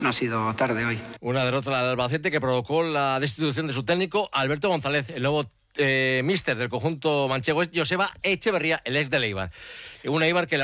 No ha sido tarde hoy. Una derrota del Albacete que provocó la destitución de su técnico, Alberto González. El nuevo míster del conjunto manchego es Joseba Echeverría, el ex del Eibar. Un Eibar que el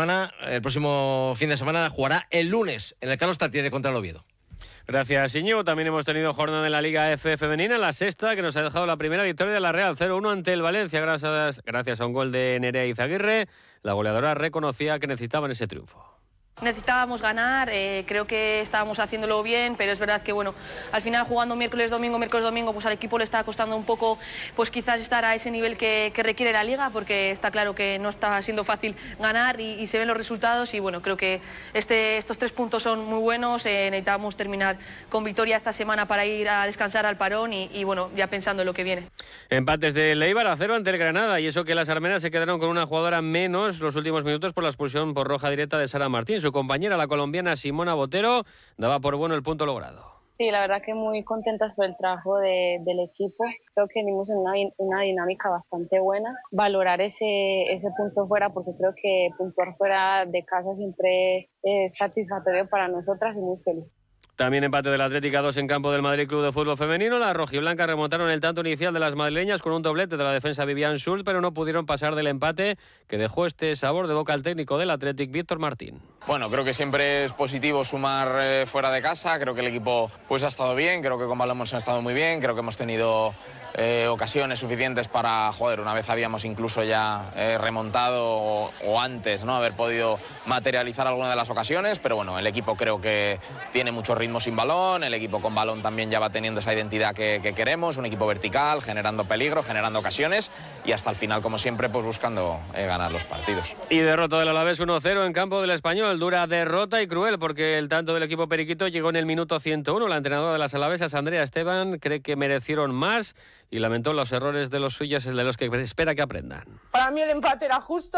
próximo fin de semana, jugará el lunes en el Carlos Tartiere contra el Oviedo. Gracias, Íñigo. También hemos tenido jornada en la Liga F femenina, la sexta, que nos ha dejado la primera victoria de la Real, 0-1 ante el Valencia, gracias a un gol de Nerea Izaguirre. La goleadora reconocía que necesitaban ese triunfo. Necesitábamos ganar, creo que estábamos haciéndolo bien, pero es verdad que bueno, al final jugando miércoles domingo, pues al equipo le está costando un poco, pues quizás estar a ese nivel que requiere la Liga, porque está claro que no está siendo fácil ganar y se ven los resultados y bueno, creo que estos 3 puntos son muy buenos, necesitamos terminar con victoria esta semana para ir a descansar al parón y bueno, ya pensando en lo que viene. Empates del Eibar a 0 ante el Granada y eso que las armenas se quedaron con una jugadora menos los últimos minutos por la expulsión por roja directa de Sara Martín. Su compañera, la colombiana Simona Botero, daba por bueno el punto logrado. Sí, la verdad que muy contentas por el trabajo del equipo. Creo que venimos en una dinámica bastante buena. Valorar ese punto fuera, porque creo que puntuar fuera de casa siempre es satisfactorio para nosotras y muy feliz. También empate del Atlético 2 en campo del Madrid Club de Fútbol Femenino. Las rojiblancas remontaron el tanto inicial de las madrileñas con un doblete de la defensa Vivian Schulz, pero no pudieron pasar del empate que dejó este sabor de boca al técnico del Athletic, Víctor Martín. Bueno, creo que siempre es positivo sumar fuera de casa. Creo que el equipo pues ha estado bien, creo que con balón hemos estado muy bien, creo que hemos tenido ocasiones suficientes para, una vez habíamos incluso ya remontado o antes, ¿no? Haber podido materializar alguna de las ocasiones, pero bueno, el equipo creo que tiene mucho ritmo sin balón, el equipo con balón también ya va teniendo esa identidad que queremos, un equipo vertical, generando peligro, generando ocasiones y hasta el final, como siempre, pues buscando ganar los partidos. Y derrota del Alavés 1-0 en campo del Español, dura derrota y cruel porque el tanto del equipo periquito llegó en el minuto 101. La entrenadora de las alavesas, Andrea Esteban, cree que merecieron más y lamentó los errores de los suyos, de los que espera que aprendan. Para mí el empate era justo,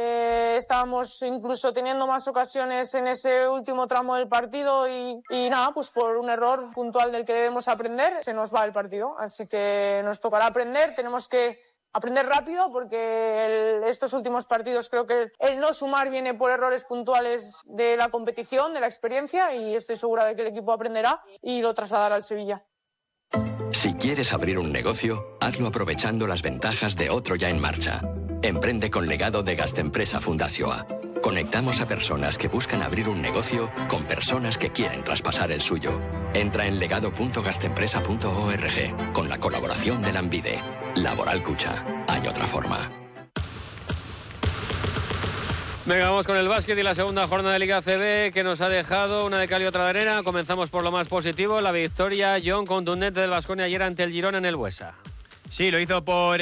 estábamos incluso teniendo más ocasiones en ese último tramo del partido y nada, pues por un error puntual del que debemos aprender, se nos va el partido, así que nos tocará aprender, tenemos que aprender rápido porque estos últimos partidos creo que el no sumar viene por errores puntuales de la competición, de la experiencia y estoy segura de que el equipo aprenderá y lo trasladará al Sevilla. Si quieres abrir un negocio, hazlo aprovechando las ventajas de otro ya en marcha. Emprende con legado de Gastempresa Fundazioa. Conectamos a personas que buscan abrir un negocio con personas que quieren traspasar el suyo. Entra en legado.gastempresa.org con la colaboración de Lanbide. Laboral Cucha. Hay otra forma. Venga, vamos con el básquet y la segunda jornada de Liga CB que nos ha dejado una de cal y otra de arena. Comenzamos por lo más positivo, la victoria, John, contundente del Baskonia ayer ante el Girona en el Buesa. Sí, lo hizo por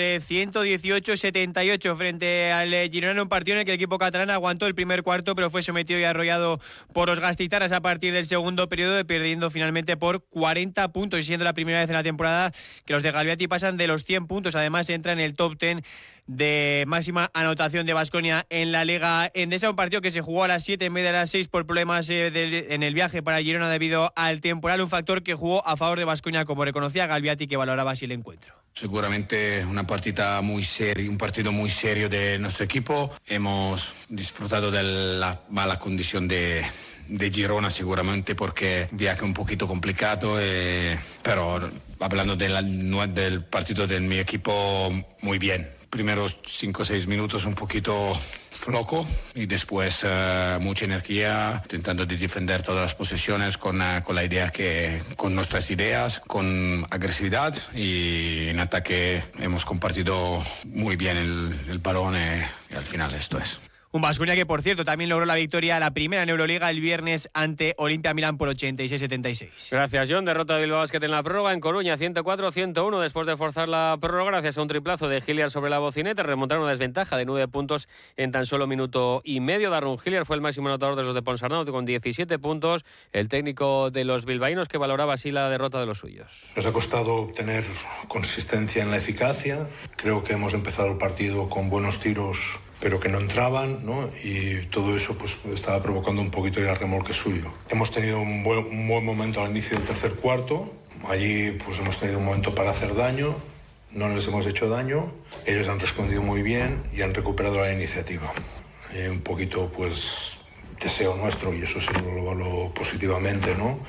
118-78 frente al Girona en un partido en el que el equipo catalán aguantó el primer cuarto, pero fue sometido y arrollado por los gasteiztarras a partir del segundo periodo, perdiendo finalmente por 40 puntos y siendo la primera vez en la temporada que los de Galbiati pasan de los 100 puntos. Además, entra en el top 10 de máxima anotación de Baskonia en la Liga Endesa, un partido que se jugó a las 7 en vez de a las 6 por problemas en el viaje para Girona debido al temporal, un factor que jugó a favor de Baskonia, como reconocía Galbiati, que valoraba así el encuentro. Seguramente una partida muy seria, un partido muy serio de nuestro equipo. Hemos disfrutado de la mala condición de Girona seguramente porque viaje un poquito complicado, pero hablando del partido de mi equipo, muy bien. Primeros 5 o 6 minutos un poquito flojo y después mucha energía, intentando de defender todas las posesiones con la idea con nuestras ideas, con agresividad, y en ataque hemos compartido muy bien el balón y al final esto es. Un Baskonia que, por cierto, también logró la victoria, la primera en Euroliga el viernes ante Olimpia Milán por 86-76. Gracias, John. Derrota de Bilbao Basket en la prórroga en Coruña, 104-101 después de forzar la prórroga gracias a un triplazo de Hilliard sobre la bocineta. Remontaron una desventaja de 9 puntos en tan solo minuto y medio. Darren Hilliard fue el máximo anotador de los de Ponsarnau con 17 puntos. El técnico de los bilbaínos que valoraba así la derrota de los suyos. Nos ha costado obtener consistencia en la eficacia. Creo que hemos empezado el partido con buenos tiros, pero que no entraban, ¿no? Y todo eso pues estaba provocando un poquito el remolque suyo. Hemos tenido un buen momento al inicio del tercer cuarto. Allí pues hemos tenido un momento para hacer daño, no les hemos hecho daño. Ellos han respondido muy bien y han recuperado la iniciativa. Un poquito pues deseo nuestro, y eso sí lo valoro positivamente, ¿no?